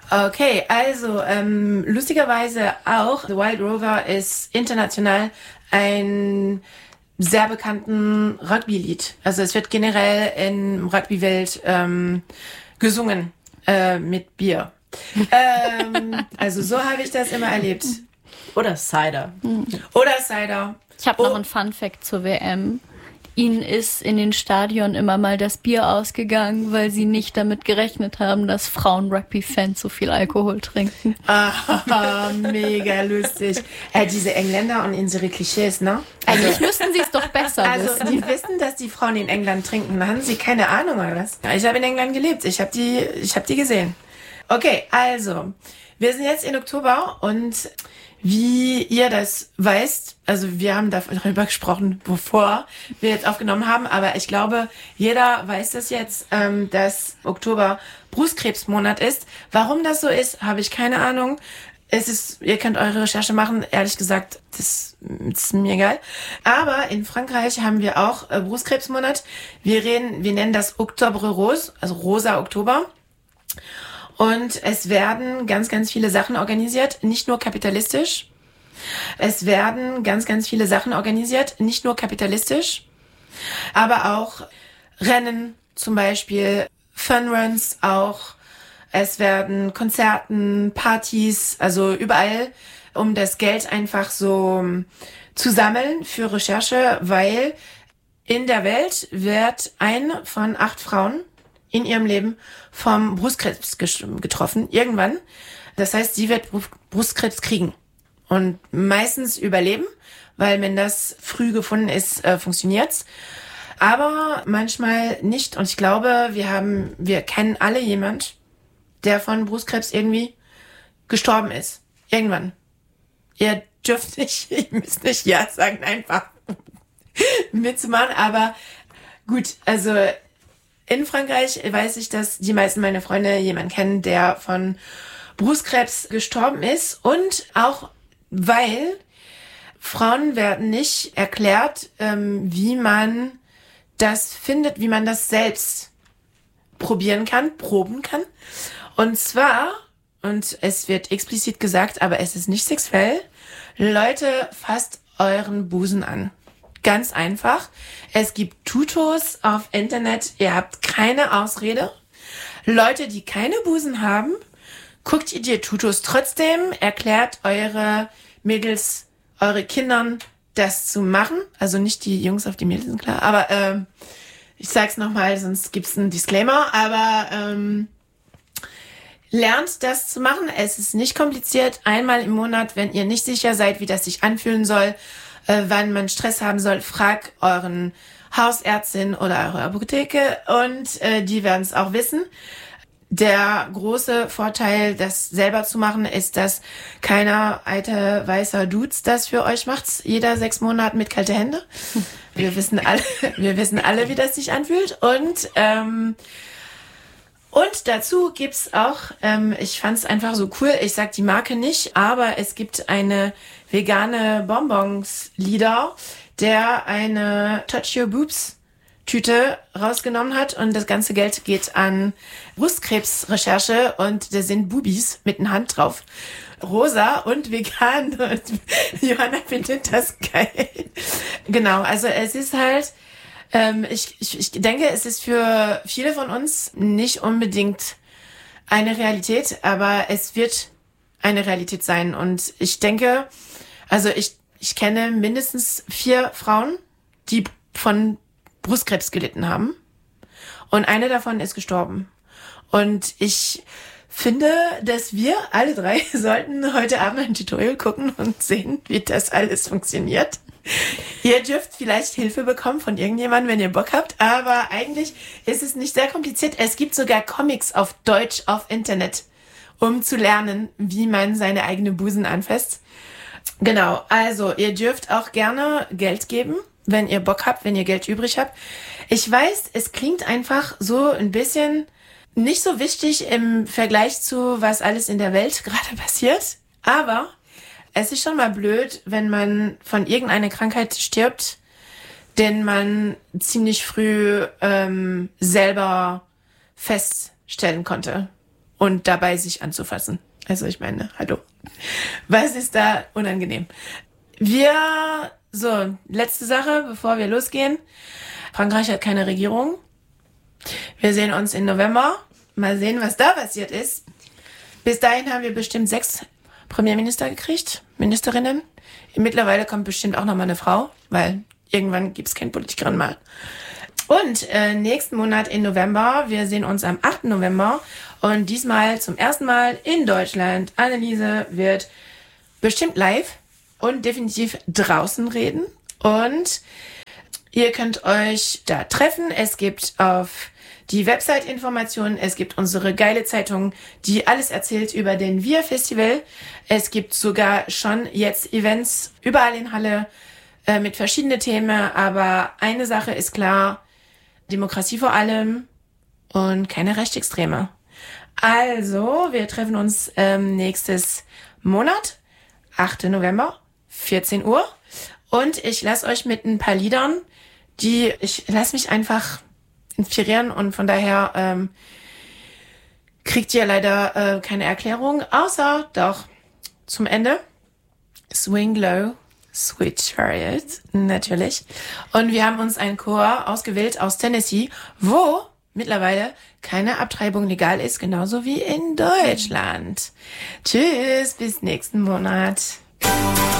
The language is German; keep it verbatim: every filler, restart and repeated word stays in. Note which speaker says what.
Speaker 1: Okay, also ähm, lustigerweise auch, The Wild Rover ist international ein sehr bekannten Rugby-Lied. Also es wird generell in Rugby-Welt ähm, gesungen äh, mit Bier. ähm, also so habe ich das immer erlebt.
Speaker 2: Oder Cider.
Speaker 1: Oder Cider.
Speaker 3: Ich habe
Speaker 1: Oh.
Speaker 3: noch einen Fun-Fact zur W M. Ihnen ist in den Stadion immer mal das Bier ausgegangen, weil sie nicht damit gerechnet haben, dass Frauen-Rugby-Fans so viel Alkohol trinken.
Speaker 1: Ah, mega lustig. Äh, diese Engländer und unsere Klischees, ne?
Speaker 3: Eigentlich müssten sie es doch besser
Speaker 1: Also,
Speaker 3: wissen.
Speaker 1: die wissen, dass die Frauen in England trinken. Haben sie keine Ahnung, oder was? Ich habe in England gelebt. Ich habe die, ich habe die gesehen. Okay, also, wir sind jetzt in Oktober und wie ihr das weißt, also wir haben darüber gesprochen, bevor wir jetzt aufgenommen haben, aber ich glaube, jeder weiß das jetzt, ähm, dass Oktober Brustkrebsmonat ist. Warum das so ist, habe ich keine Ahnung. Es ist, ihr könnt eure Recherche machen. Ehrlich gesagt, das ist mir egal. Aber in Frankreich haben wir auch äh, Brustkrebsmonat. Wir reden, wir nennen das Octobre Rose, also rosa Oktober. Und es werden ganz, ganz viele Sachen organisiert, nicht nur kapitalistisch. Es werden ganz, ganz viele Sachen organisiert, nicht nur kapitalistisch, aber auch Rennen, zum Beispiel Funruns auch. Es werden Konzerten, Partys, also überall, um das Geld einfach so zu sammeln für Recherche, weil in der Welt wird eine von acht Frauen in ihrem Leben vom Brustkrebs getroffen, irgendwann. Das heißt, sie wird Brustkrebs kriegen und meistens überleben, weil wenn das früh gefunden ist, äh, funktioniert's. Aber manchmal nicht. Und ich glaube, wir haben, wir kennen alle jemand, der von Brustkrebs irgendwie gestorben ist. Irgendwann. Ihr dürft nicht, ihr müsst nicht ja sagen, einfach mitzumachen. Aber gut, also in Frankreich weiß ich, dass die meisten meiner Freunde jemanden kennen, der von Brustkrebs gestorben ist. Und auch weil Frauen werden nicht erklärt, ähm, wie man das findet, wie man das selbst probieren kann, proben kann. Und zwar, und es wird explizit gesagt, aber es ist nicht sexuell, Leute, fasst euren Busen an. Ganz einfach. Es gibt Tutos auf Internet. Ihr habt keine Ausrede. Leute, die keine Busen haben, guckt ihr die Tutos trotzdem. Erklärt eure Mädels, eure Kindern, das zu machen. Also nicht die Jungs auf die Mädels, sind klar. Aber ähm, ich sag's nochmal, sonst gibt's einen Disclaimer. Aber ähm, lernt das zu machen. Es ist nicht kompliziert. Einmal im Monat, wenn ihr nicht sicher seid, wie das sich anfühlen soll, äh, wann man Stress haben soll, fragt euren Hausärztin oder eure Apotheke und äh, die werden es auch wissen. Der große Vorteil, das selber zu machen, ist, dass keiner alter weißer Dudes das für euch macht. Jeder sechs Monate mit kalte Hände. Wir wissen alle, wir wissen alle, wie das sich anfühlt. Und ähm, und dazu gibt's auch, ähm, ich fand's einfach so cool. Ich sag die Marke nicht, aber es gibt eine vegane Bonbons-Lieder, der eine Touch Your Boobs Tüte rausgenommen hat und das ganze Geld geht an Brustkrebsrecherche und da sind Bubis mit einer Hand drauf. Rosa und vegan und Johanna findet das geil. Genau, also es ist halt, ähm, ich, ich, ich denke, es ist für viele von uns nicht unbedingt eine Realität, aber es wird eine Realität sein und ich denke, also ich, ich kenne mindestens vier Frauen, die von Brustkrebs gelitten haben und eine davon ist gestorben. Und ich finde, dass wir alle drei sollten heute Abend ein Tutorial gucken und sehen, wie das alles funktioniert. Ihr dürft vielleicht Hilfe bekommen von irgendjemandem, wenn ihr Bock habt, aber eigentlich ist es nicht sehr kompliziert. Es gibt sogar Comics auf Deutsch auf Internet, um zu lernen, wie man seine eigene Busen anfasst. Genau, also ihr dürft auch gerne Geld geben, wenn ihr Bock habt, wenn ihr Geld übrig habt. Ich weiß, es klingt einfach so ein bisschen nicht so wichtig im Vergleich zu, was alles in der Welt gerade passiert. Aber es ist schon mal blöd, wenn man von irgendeiner Krankheit stirbt, den man ziemlich früh ähm, selber feststellen konnte. und dabei sich anzufassen. Also ich meine, hallo. Was ist da unangenehm? Wir, so, letzte Sache, bevor wir losgehen. Frankreich hat keine Regierung. Wir sehen uns im November. Mal sehen, was da passiert ist. Bis dahin haben wir bestimmt sechs Premierminister gekriegt, Ministerinnen. Mittlerweile kommt bestimmt auch noch mal eine Frau, weil irgendwann gibt es keine Politikerin mehr. Und äh, nächsten Monat im November, wir sehen uns am achten November und diesmal zum ersten Mal in Deutschland. Anneliese wird bestimmt live und definitiv draußen reden. Und ihr könnt euch da treffen. Es gibt auf die Website-Informationen, es gibt unsere geile Zeitung, die alles erzählt über den Wir-Festival. Es gibt sogar schon jetzt Events überall in Halle äh, mit verschiedenen Themen. Aber eine Sache ist klar, Demokratie vor allem und keine Rechtsextreme. Also, wir treffen uns ähm, nächstes Monat, achten November, vierzehn Uhr. Und ich lasse euch mit ein paar Liedern, die, ich lasse mich einfach inspirieren und von daher ähm, kriegt ihr leider äh, keine Erklärung, außer doch zum Ende Swing Low, Sweet Chariot, natürlich. Und wir haben uns einen Chor ausgewählt aus Tennessee, wo mittlerweile keine Abtreibung legal ist, genauso wie in Deutschland. Tschüss, bis nächsten Monat.